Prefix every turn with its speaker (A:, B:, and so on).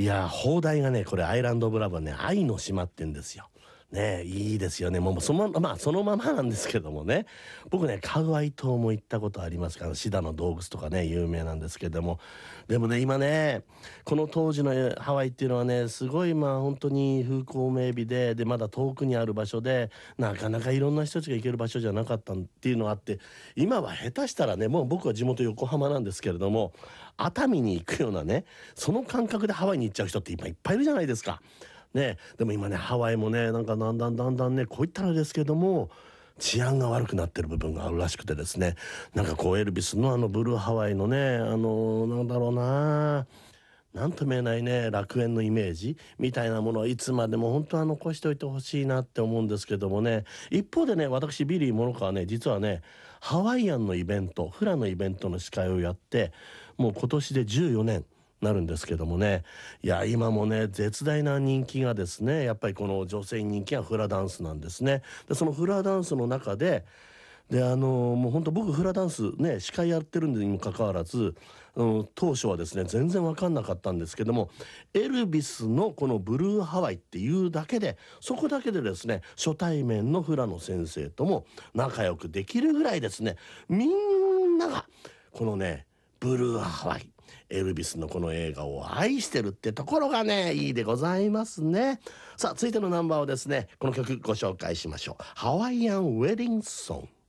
A: いや、放題がね、これアイランド・オブ・ラブはね、愛の島ってんですよ。ね、いいですよね。もうそのまま、そのままなんですけどもね。僕ね、カウアイ島も行ったことありますから、シダの洞窟とかね、有名なんですけども。でもね、今ね、この当時のハワイっていうのはね、すごい本当に風光明媚で、まだ遠くにある場所で、なかなかいろんな人たちが行ける場所じゃなかったっていうのがあって、今は下手したらね、もう僕は地元横浜なんですけれども、熱海に行くようなね、その感覚でハワイに行っちゃう人って今いっぱいいるじゃないですか。ね、でも今ね、ハワイもね、なんかだんだんね、こう言ったらですけども、治安が悪くなってる部分があるらしくてですね、なんかこうエルビスのブルーハワイのね、なんだろうな、なんとも言えないね、楽園のイメージみたいなものをいつまでも本当は残しておいてほしいなって思うんですけどもね。一方でね、私ビリー・モロカはね、実はね、ハワイアンのイベント、フラのイベントの司会をやって、もう今年で14年なるんですけどもね。いや、今もね、絶大な人気がですね、やっぱりこの女性人気がフラダンスなんですね。で、そのフラダンスの中で、でもう本当僕フラダンスね司会やってるんにもかかわらず、当初はですね全然分かんなかったんですけども、エルビスのこのブルーハワイっていうだけで、そこだけでですね初対面のフラの先生とも仲良くできるぐらいですね、みんながこのねブルーハワイ、エルビスのこの映画を愛してるってところがねいいでございますね。さあ続いてのナンバーをですね、この曲ご紹介しましょう。ハワイアンウェディングソング。